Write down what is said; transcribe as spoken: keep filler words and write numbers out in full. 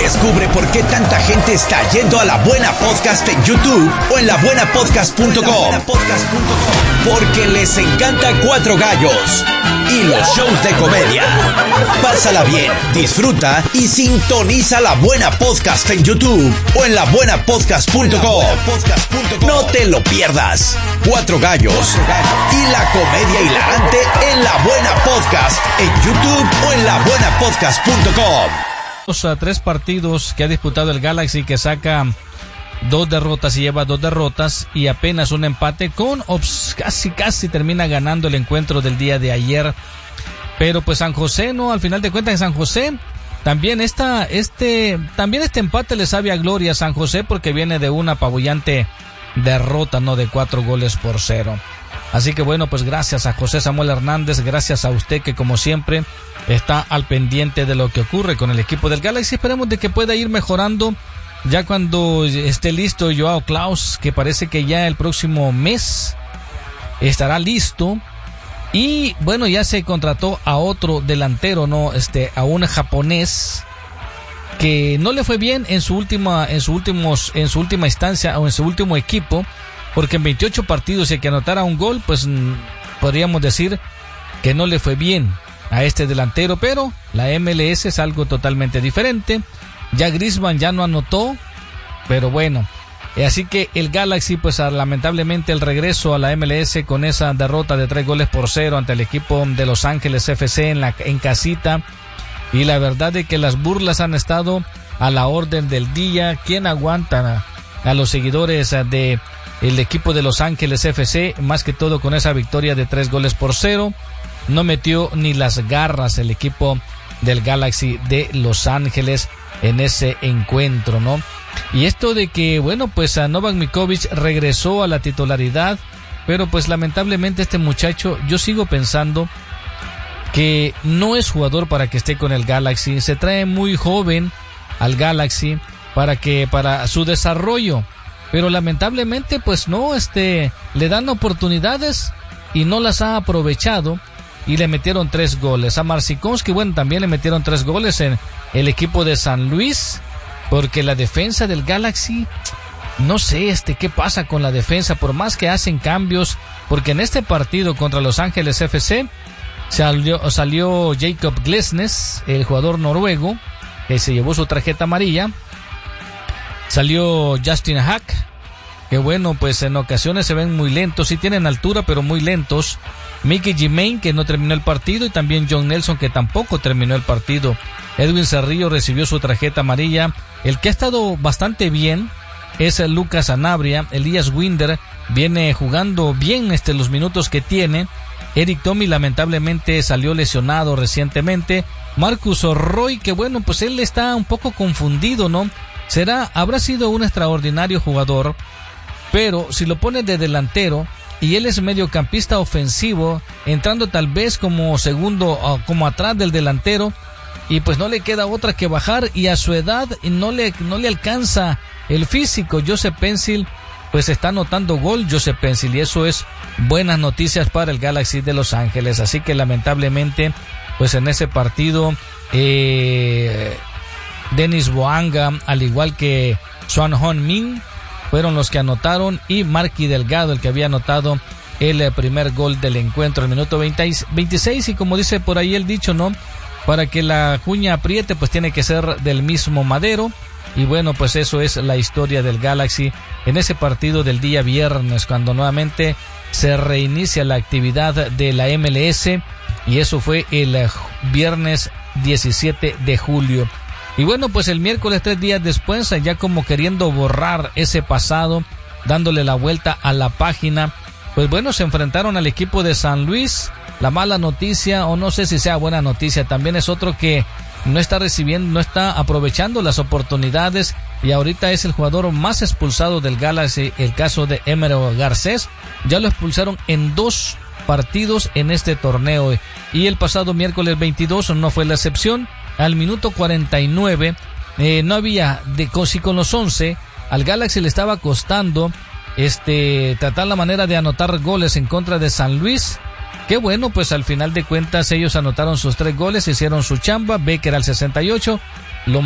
Descubre por qué tanta gente está yendo a La Buena Podcast en YouTube o en la buena podcast punto com. Porque les encanta Cuatro Gallos y los shows de comedia. Pásala bien, disfruta y sintoniza La Buena Podcast en YouTube o en la buena podcast punto com. No te lo pierdas. Cuatro Gallos y la comedia hilarante en La Buena Podcast en YouTube o en la buena podcast punto com. A tres partidos que ha disputado el Galaxy, que saca dos derrotas y lleva dos derrotas y apenas un empate, con ops, casi casi termina ganando el encuentro del día de ayer. Pero pues San José, no, al final de cuentas en San José también esta, este, también este empate le sabe a gloria a San José, porque viene de una apabullante derrota, no, de cuatro goles por cero. Así que bueno, pues gracias a José Samuel Hernández, gracias a usted que como siempre está al pendiente de lo que ocurre con el equipo del Galaxy. Esperemos de que pueda ir mejorando ya cuando esté listo Joao Klaus, que parece que ya el próximo mes estará listo. Y bueno, ya se contrató a otro delantero, no, este, a un japonés que no le fue bien en su última, en su últimos, en su última instancia o en su último equipo, porque en veintiocho partidos y que anotara un gol, pues podríamos decir que no le fue bien a este delantero, pero la M L S es algo totalmente diferente. Ya Griezmann ya no anotó, pero bueno, así que el Galaxy, pues lamentablemente el regreso a la M L S con esa derrota de tres goles por cero ante el equipo de Los Ángeles F C en la en casita, y la verdad es que las burlas han estado a la orden del día. ¿Quién aguanta a, a los seguidores de el equipo de Los Ángeles F C, más que todo con esa victoria de tres goles por cero? No metió ni las garras el equipo del Galaxy de Los Ángeles en ese encuentro, ¿no? Y esto de que, bueno, pues a Novak Djokovic regresó a la titularidad, pero pues lamentablemente este muchacho, yo sigo pensando que no es jugador para que esté con el Galaxy. Se trae muy joven al Galaxy para que, para su desarrollo, pero lamentablemente pues no, este, le dan oportunidades y no las ha aprovechado, y le metieron tres goles. A Marcinkonski, bueno, también le metieron tres goles en el equipo de San Luis, porque la defensa del Galaxy, no sé, este, qué pasa con la defensa, por más que hacen cambios, porque en este partido contra Los Ángeles F C salió, salió Jacob Glesnes, el jugador noruego, que se llevó su tarjeta amarilla. Salió Justin Hack, que bueno, pues en ocasiones se ven muy lentos, sí tienen altura, pero muy lentos. Mickey Jimain, que no terminó el partido, y también John Nelson, que tampoco terminó el partido. Edwin Cerrillo recibió su tarjeta amarilla. El que ha estado bastante bien es Lucas Sanabria. Elías Winder viene jugando bien este, los minutos que tiene. Eric Tommy lamentablemente salió lesionado recientemente. Marcus Roy, que bueno, pues él está un poco confundido, ¿no? Será, habrá sido un extraordinario jugador, pero si lo pones de delantero y él es mediocampista ofensivo, entrando tal vez como segundo, como atrás del delantero, y pues no le queda otra que bajar, y a su edad no le, no le alcanza el físico. Joseph Pencil pues está anotando gol, Joseph Pencil, y eso es buenas noticias para el Galaxy de Los Ángeles. Así que lamentablemente pues en ese partido eh, Denis Boanga, al igual que Swan Hon Min, fueron los que anotaron, y Marky Delgado, el que había anotado el primer gol del encuentro, el minuto veintiséis, y como dice por ahí el dicho, ¿no? Para que la cuña apriete, pues tiene que ser del mismo madero. Y bueno, pues eso es la historia del Galaxy en ese partido del día viernes, cuando nuevamente se reinicia la actividad de la M L S, y eso fue el viernes diecisiete de julio. Y bueno, pues el miércoles, tres días después, ya como queriendo borrar ese pasado, dándole la vuelta a la página, pues bueno, se enfrentaron al equipo de San Luis. La mala noticia, o no sé si sea buena noticia, también es otro que no está recibiendo, no está aprovechando las oportunidades, y ahorita es el jugador más expulsado del Galaxy, el caso de Emero Garcés. Ya lo expulsaron en dos partidos en este torneo, y el pasado miércoles veintidós no fue la excepción. Al minuto cuarenta y nueve, eh, no había, de si con los once, al Galaxy le estaba costando este tratar la manera de anotar goles en contra de San Luis. Qué bueno, pues al final de cuentas ellos anotaron sus tres goles, hicieron su chamba. Becker al sesenta y ocho,